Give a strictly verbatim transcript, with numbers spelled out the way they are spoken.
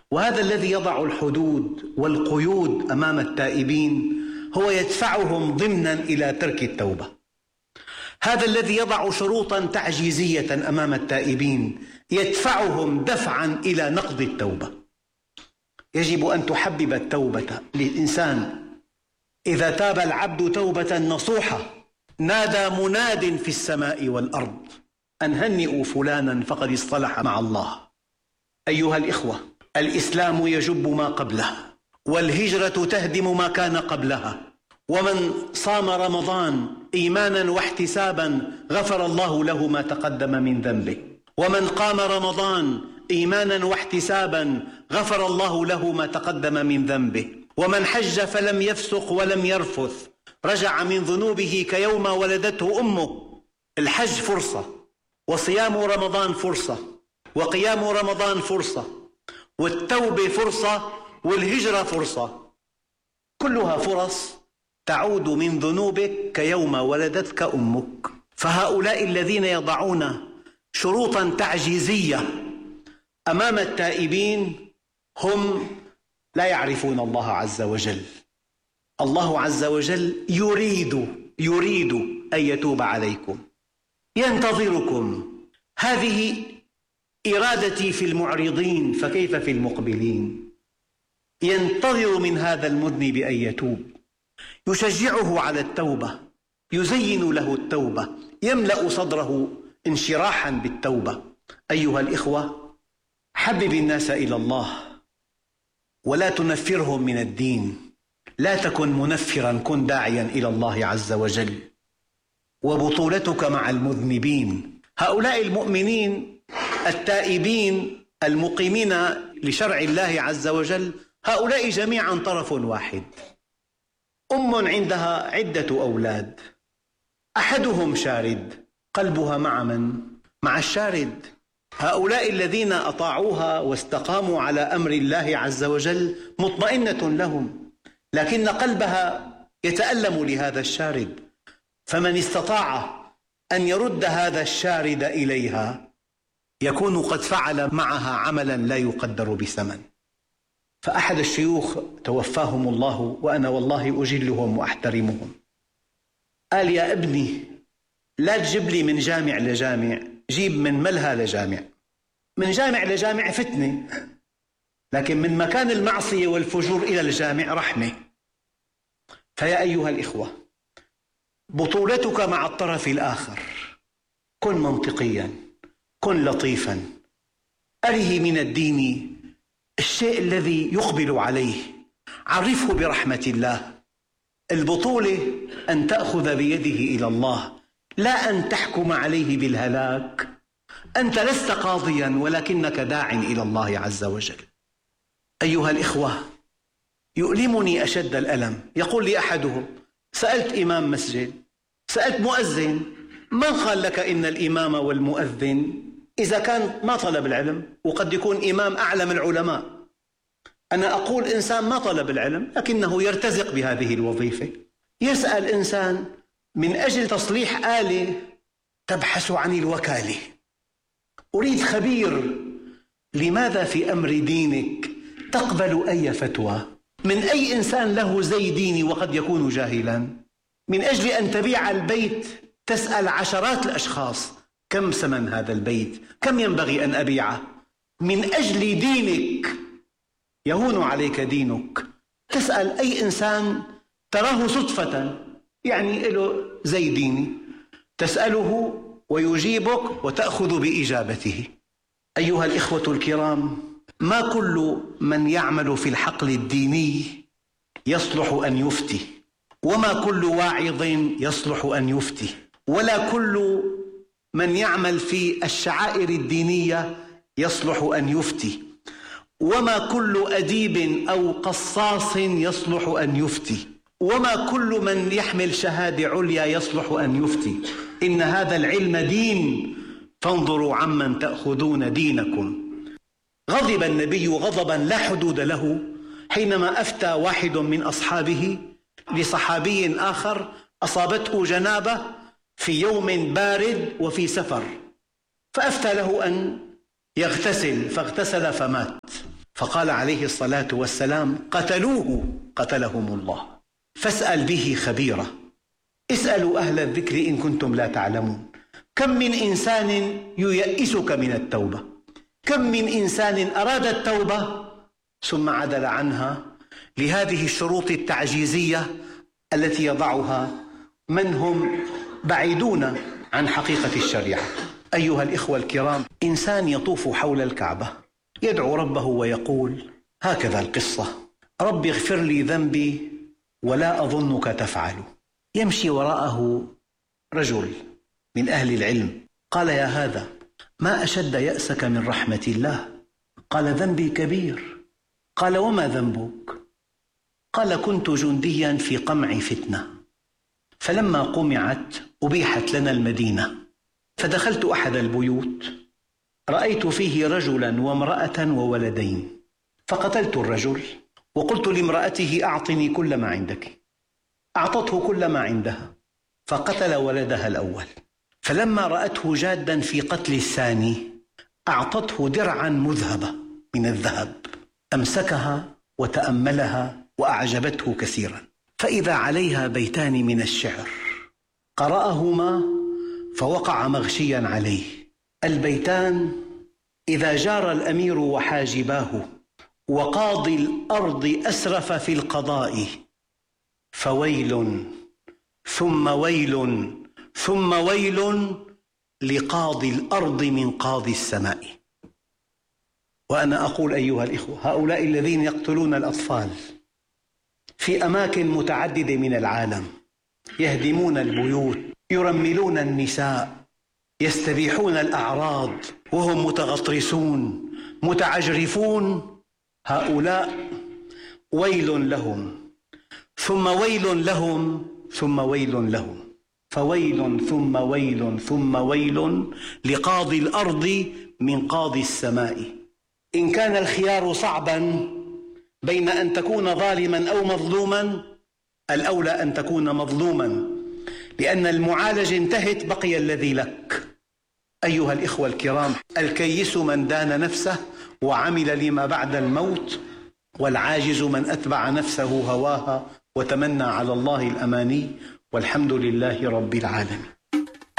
وهذا الذي يضع الحدود والقيود أمام التائبين هو يدفعهم ضمنا إلى ترك التوبة. هذا الذي يضع شروطا تعجيزية أمام التائبين يدفعهم دفعا إلى نقض التوبة. يجب أن تحبب التوبة للإنسان. إذا تاب العبد توبة نصوحة نادى مناد في السماء والأرض أن هنئوا فلانا فقد اصطلح مع الله. أيها الإخوة، الإسلام يجب ما قبله، والهجرة تهدم ما كان قبلها. ومن صام رمضان إيمانا واحتسابا غفر الله له ما تقدم من ذنبه، ومن قام رمضان إيمانا واحتسابا غفر الله له ما تقدم من ذنبه، ومن حج فلم يفسق ولم يرفث رجع من ذنوبه كيوم ولدته أمه. الحج فرصة، وصيام رمضان فرصة، وقيام رمضان فرصة، والتوبة فرصة، والهجرة فرصة، كلها فرص تعود من ذنوبك كيوم ولدتك أمك. فهؤلاء الذين يضعون شروطا تعجيزية أمام التائبين هم لا يعرفون الله عز وجل. الله عز وجل يريد يريد أن يتوب عليكم، ينتظركم. هذه إرادتي في المعرضين، فكيف في المقبلين؟ ينتظر من هذا المذنب أن يتوب، يشجعه على التوبة، يزين له التوبة، يملأ صدره انشراحا بالتوبة. أيها الإخوة، حبب الناس إلى الله ولا تنفرهم من الدين. لا تكن منفرا، كن داعيا إلى الله عز وجل. وبطولتك مع المذنبين، هؤلاء المؤمنين التائبين المقيمين لشرع الله عز وجل، هؤلاء جميعا طرف واحد. أم عندها عدة أولاد، أحدهم شارد، قلبها مع من؟ مع الشارد. هؤلاء الذين أطاعوها واستقاموا على أمر الله عز وجل مطمئنة لهم، لكن قلبها يتألم لهذا الشارد. فمن استطاع أن يرد هذا الشارد إليها يكون قد فعل معها عملا لا يقدر بثمن. فأحد الشيوخ توفاهم الله وأنا والله أجلهم وأحترمهم، قال: يا ابني، لا تجيب لي من جامع لجامع، جيب من ملهى لجامع. من جامع لجامع فتنة، لكن من مكان المعصية والفجور إلى الجامع رحمة. فيا أيها الإخوة، بطولتك مع الطرف الآخر، كن منطقيا، كن لطيفا، أره من الدين الشيء الذي يقبل عليه، عرفه برحمة الله. البطولة أن تأخذ بيده إلى الله، لا أن تحكم عليه بالهلاك. أنت لست قاضيا ولكنك داع إلى الله عز وجل. أيها الإخوة، يؤلمني أشد الألم. يقول لي أحدهم: سألت إمام مسجد، سألت مؤذن، من قال لك إن الإمام والمؤذن إذا كان ما طلب العلم، وقد يكون إمام أعلم العلماء؟ أنا أقول إنسان ما طلب العلم لكنه يرتزق بهذه الوظيفة. يسأل إنسان من أجل تصليح آلة تبحث عن الوكالة. أريد خبير، لماذا في أمر دينك تقبل أي فتوى من أي إنسان له زي ديني وقد يكون جاهلا؟ من أجل أن تبيع البيت تسأل عشرات الأشخاص: كم ثمن هذا البيت؟ كم ينبغي أن أبيعه؟ من أجل دينك يهون عليك دينك تسأل أي إنسان تراه صدفة، يعني له زي ديني، تسأله ويجيبك وتأخذ بإجابته. أيها الإخوة الكرام، ما كل من يعمل في الحقل الديني يصلح أن يفتي، وما كل واعظ يصلح أن يفتي، ولا كل من يعمل في الشعائر الدينية يصلح أن يفتي، وما كل أديب أو قصاص يصلح أن يفتي، وما كل من يحمل شهادة عليا يصلح أن يفتي. إن هذا العلم دين، فانظروا عمن تأخذون دينكم. غضب النبي غضبا لا حدود له حينما أفتى واحد من أصحابه لصحابي آخر أصابته جنابة في يوم بارد وفي سفر، فأفتى له أن يغتسل، فاغتسل فمات. فقال عليه الصلاة والسلام: قتلوه قتلهم الله. فاسأل به خبيرا، اسألوا أهل الذكر إن كنتم لا تعلمون. كم من إنسان ييئسك من التوبة، كم من إنسان أراد التوبة ثم عدل عنها لهذه الشروط التعجيزية التي يضعها من هم بعيدون عن حقيقة الشريعة. أيها الإخوة الكرام، إنسان يطوف حول الكعبة يدعو ربه ويقول هكذا القصة: رب اغفر لي ذنبي ولا أظنك تفعل. يمشي وراءه رجل من أهل العلم قال: يا هذا، ما أشد يأسك من رحمة الله؟ قال: ذنبي كبير. قال: وما ذنبك؟ قال: كنت جنديا في قمع فتنة، فلما قمعت أبيحت لنا المدينة، فدخلت أحد البيوت رأيت فيه رجلا وامرأة وولدين، فقتلت الرجل وقلت لامرأته أعطني كل ما عندك، أعطته كل ما عندها، فقتل ولدها الأول. فلما رأته جادا في قتل الثاني أعطته درعا مذهبة من الذهب، أمسكها وتأملها وأعجبته كثيرا، فإذا عليها بيتان من الشعر قرأهما فوقع مغشيا عليه. البيتان: إذا جار الأمير وحاجباه وقاضي الأرض أسرف في القضاء، فويل ثم ويل ثم ويل لقاضي الأرض من قاضي السماء. وأنا أقول أيها الإخوة، هؤلاء الذين يقتلون الأطفال في أماكن متعددة من العالم، يهدمون البيوت، يرملون النساء، يستبيحون الأعراض وهم متغطرسون متعجرفون، هؤلاء ويل لهم ثم ويل لهم ثم ويل لهم، فويل ثم ويل ثم ويل لقاضي الأرض من قاضي السماء. إن كان الخيار صعبا بين أن تكون ظالما أو مظلوما، الأولى أن تكون مظلوما، لأن المعالجة انتهت، بقي الذي لك. أيها الإخوة الكرام، الكيس من دان نفسه وعمل لما بعد الموت، والعاجز من أتبع نفسه هواها وتمنى على الله الأماني، والحمد لله رب العالمين.